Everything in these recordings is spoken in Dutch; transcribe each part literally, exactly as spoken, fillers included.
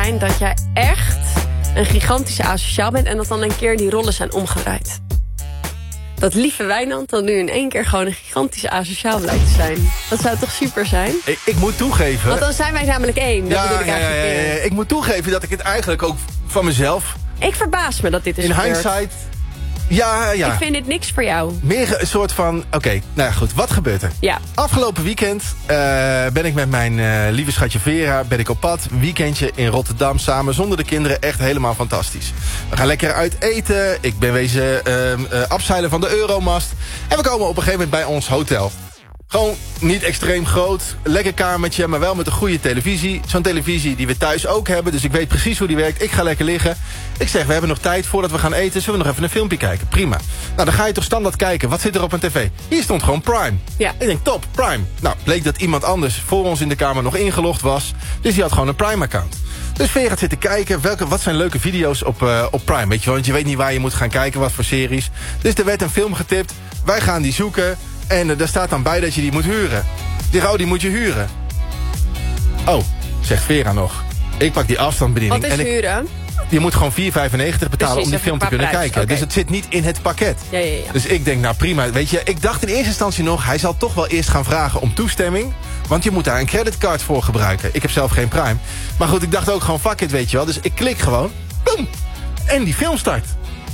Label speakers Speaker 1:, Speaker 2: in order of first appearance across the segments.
Speaker 1: zijn dat jij echt een gigantische asociaal bent... en dat dan een keer die rollen zijn omgedraaid. Dat lieve Wijnand dan nu in één keer gewoon een gigantische asociaal blijkt te zijn. Dat zou toch super zijn?
Speaker 2: Ik, ik moet toegeven...
Speaker 1: Want dan zijn wij namelijk één. Dat
Speaker 2: ja,
Speaker 1: bedoel ik
Speaker 2: ja,
Speaker 1: eigenlijk
Speaker 2: ja, ja, ja. Ik moet toegeven dat ik het eigenlijk ook van mezelf...
Speaker 1: Ik verbaas me dat dit is
Speaker 2: in
Speaker 1: gebeurd.
Speaker 2: hindsight... Ja, ja.
Speaker 1: Ik vind dit niks voor jou.
Speaker 2: Meer een soort van... Oké, okay, nou ja, goed. Wat gebeurt er?
Speaker 1: Ja.
Speaker 2: Afgelopen weekend uh, ben ik met mijn uh, lieve schatje Vera... ben ik op pad. Weekendje in Rotterdam samen zonder de kinderen. Echt helemaal fantastisch. We gaan lekker uit eten. Ik ben wezen uh, uh, afzeilen van de Euromast. En we komen op een gegeven moment bij ons hotel. Gewoon niet extreem groot, lekker kamertje, maar wel met een goede televisie. Zo'n televisie die we thuis ook hebben, dus ik weet precies hoe die werkt. Ik ga lekker liggen. Ik zeg, we hebben nog tijd voordat we gaan eten. Zullen we nog even een filmpje kijken? Prima. Nou, dan ga je toch standaard kijken. Wat zit er op een tv? Hier stond gewoon Prime.
Speaker 1: Ja.
Speaker 2: Ik denk, top, Prime. Nou, bleek dat iemand anders voor ons in de kamer nog ingelogd was. Dus die had gewoon een Prime-account. Dus Vera gaat zitten kijken, welke, wat zijn leuke video's op, uh, op Prime. Weet je wel, want je weet niet waar je moet gaan kijken, wat voor series. Dus er werd een film getipt. Wij gaan die zoeken. En uh, daar staat dan bij dat je die moet huren. Die oh, die moet je huren. Oh, zegt Vera nog. Ik pak die afstandsbediening.
Speaker 1: Wat is
Speaker 2: en ik,
Speaker 1: huren?
Speaker 2: je moet gewoon vier vijfennegentig betalen
Speaker 1: Precies,
Speaker 2: om die film te kunnen
Speaker 1: prijs.
Speaker 2: kijken.
Speaker 1: Okay.
Speaker 2: Dus het zit niet in het pakket.
Speaker 1: Ja, ja, ja.
Speaker 2: Dus ik denk, nou prima. Weet je, ik dacht in eerste instantie nog... hij zal toch wel eerst gaan vragen om toestemming. Want je moet daar een creditcard voor gebruiken. Ik heb zelf geen Prime. Maar goed, ik dacht ook gewoon, fuck it, weet je wel. Dus ik klik gewoon. Boom. En die film start.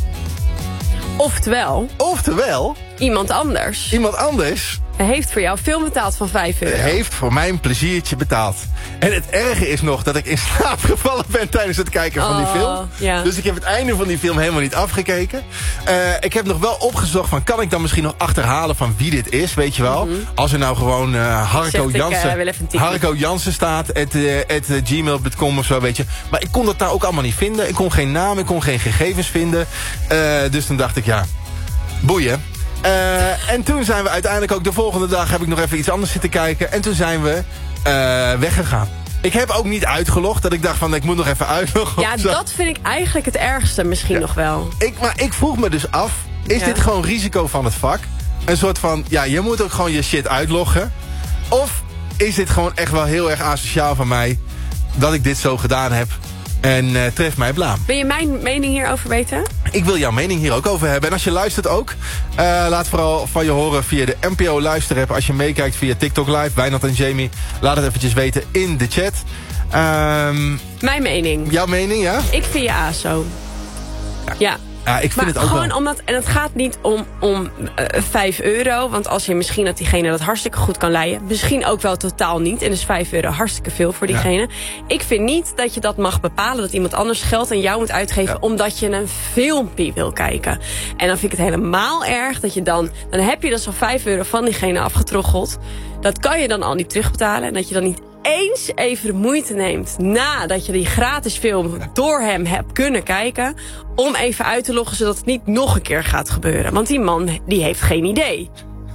Speaker 1: Oftewel...
Speaker 2: Oftewel...
Speaker 1: Iemand anders.
Speaker 2: Iemand anders...
Speaker 1: heeft voor jou film betaald van vijf euro.
Speaker 2: Heeft voor mij een pleziertje betaald. En het erge is nog dat ik in slaap gevallen ben tijdens het kijken van die
Speaker 1: Oh,
Speaker 2: film.
Speaker 1: ja.
Speaker 2: Dus ik heb het einde van die film helemaal niet afgekeken. Uh, ik heb nog wel opgezocht van, kan ik dan misschien nog achterhalen van wie dit is, weet je wel? Mm-hmm. Als er nou gewoon uh, Harco Jansen, uh, Harco Jansen staat, at, uh, at uh, gmail punt com of zo, weet je. Maar ik kon dat daar ook allemaal niet vinden. Ik kon geen naam, ik kon geen gegevens vinden. Uh, dus toen dacht ik, ja, boeien. Uh, en toen zijn we uiteindelijk ook de volgende dag... heb ik nog even iets anders zitten kijken. En toen zijn we uh, weggegaan. Ik heb ook niet uitgelogd. Dat ik dacht van, ik moet nog even uitloggen.
Speaker 1: Ja, dat vind ik eigenlijk het ergste misschien ja. nog wel.
Speaker 2: Ik, maar ik vroeg me dus af... is ja. dit gewoon risico van het vak? Een soort van, ja, je moet ook gewoon je shit uitloggen. Of is dit gewoon echt wel heel erg asociaal van mij... dat ik dit zo gedaan heb... En uh, tref mij blaam.
Speaker 1: Wil je mijn mening hierover weten?
Speaker 2: Ik wil jouw mening hier ook over hebben. En als je luistert ook, uh, laat vooral van je horen via de N P O luisterapp. Als je meekijkt via TikTok Live, Wijnand en Jamie, laat het eventjes weten in de chat. Um,
Speaker 1: mijn mening.
Speaker 2: Jouw mening, ja?
Speaker 1: Ik vind je aso. Ja. ja.
Speaker 2: Ja, ik vind
Speaker 1: maar
Speaker 2: het ook
Speaker 1: gewoon
Speaker 2: wel...
Speaker 1: omdat, en het gaat niet om, om uh, vijf euro. Want als je misschien dat diegene dat hartstikke goed kan leiden. Misschien ook wel totaal niet. En dus vijf euro hartstikke veel voor diegene. Ja. Ik vind niet dat je dat mag bepalen. Dat iemand anders geld aan jou moet uitgeven. Ja. Omdat je een filmpje wil kijken. En dan vind ik het helemaal erg dat je dan... Dan heb je dus al vijf euro van diegene afgetroggeld. Dat kan je dan al niet terugbetalen. En dat je dan niet eens even de moeite neemt... nadat je die gratis film door hem hebt kunnen kijken... om even uit te loggen, zodat het niet nog een keer gaat gebeuren. Want die man, die heeft geen idee.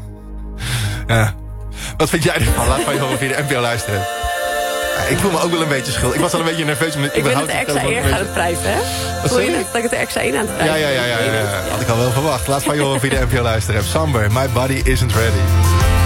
Speaker 2: Ja. Wat vind jij ervan? Laat van je horen via de N P O luisteren. Ja, ik voel me ook wel een beetje schuldig. Ik was al een beetje nerveus. Met,
Speaker 1: ik ben het er extra één gaan het prijzen, hè? Voel je het? Dat ik het er extra één aan het prijzen?
Speaker 2: Ja, ja, ja, ja, ja, ja. Had ik al wel verwacht. Laat van je horen via de N P O luisteren. Samber, my body isn't ready.